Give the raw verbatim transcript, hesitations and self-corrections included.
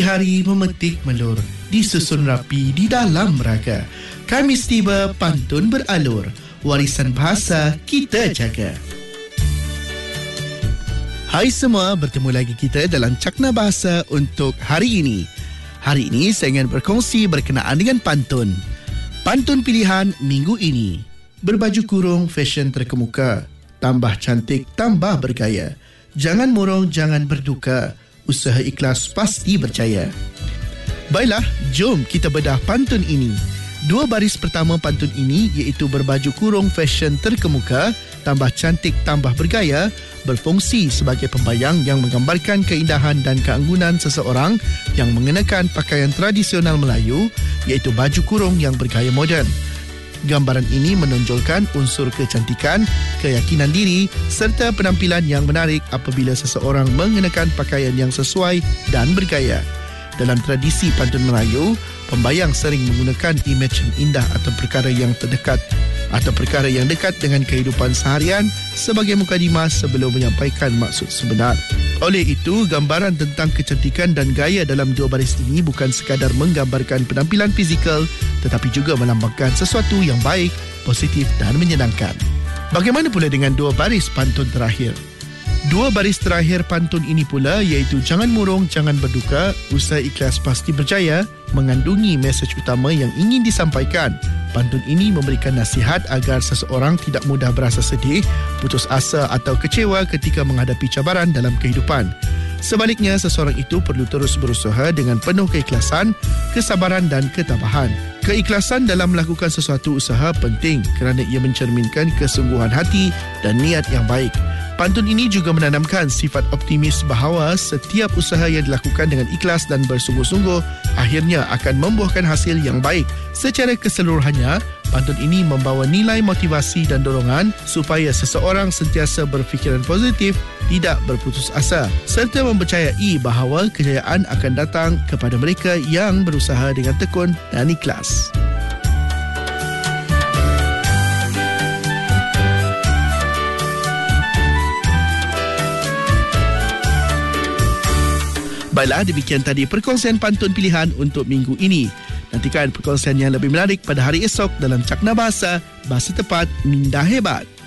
Hari memetik melur, disusun rapi di dalam raga. Khamis tiba, pantun beralur, warisan bahasa kita jaga. Hai semua, bertemu lagi kita dalam Cakna Bahasa untuk hari ini. Hari ini saya ingin berkongsi berkenaan dengan pantun. Pantun pilihan minggu ini. Berbaju kurung, fashion terkemuka. Tambah cantik, tambah bergaya. Jangan murung, jangan berduka. Usaha ikhlas pasti berjaya. Baiklah, jom kita bedah pantun ini. Dua baris pertama pantun ini iaitu berbaju kurung, fashion terkemuka, tambah cantik, tambah bergaya, berfungsi sebagai pembayang yang menggambarkan keindahan dan keanggunan seseorang yang mengenakan pakaian tradisional Melayu iaitu baju kurung yang bergaya moden. Gambaran ini menonjolkan unsur kecantikan, keyakinan diri serta penampilan yang menarik apabila seseorang mengenakan pakaian yang sesuai dan bergaya. Dalam tradisi pantun Melayu, pembayang sering menggunakan imej yang indah atau perkara yang terdekat atau perkara yang dekat dengan kehidupan seharian sebagai mukadimah sebelum menyampaikan maksud sebenar. Oleh itu, gambaran tentang kecantikan dan gaya dalam dua baris ini bukan sekadar menggambarkan penampilan fizikal tetapi juga melambangkan sesuatu yang baik, positif dan menyenangkan. Bagaimana pula dengan dua baris pantun terakhir? Dua baris terakhir pantun ini pula iaitu jangan murung, jangan berduka, usaha ikhlas pasti berjaya, mengandungi mesej utama yang ingin disampaikan. Pantun ini memberikan nasihat agar seseorang tidak mudah berasa sedih, putus asa atau kecewa ketika menghadapi cabaran dalam kehidupan. Sebaliknya, seseorang itu perlu terus berusaha dengan penuh keikhlasan, kesabaran dan ketabahan. Keikhlasan dalam melakukan sesuatu usaha penting kerana ia mencerminkan kesungguhan hati dan niat yang baik. Pantun ini juga menanamkan sifat optimis bahawa setiap usaha yang dilakukan dengan ikhlas dan bersungguh-sungguh akhirnya akan membuahkan hasil yang baik. Secara keseluruhannya, pantun ini membawa nilai motivasi dan dorongan supaya seseorang sentiasa berfikiran positif, tidak berputus asa serta mempercayai bahawa kejayaan akan datang kepada mereka yang berusaha dengan tekun dan ikhlas. Baiklah, demikian tadi perkongsian pantun pilihan untuk minggu ini. Nantikan perkongsian yang lebih menarik pada hari esok dalam Cakna Bahasa, Bahasa Tepat, Minda Hebat.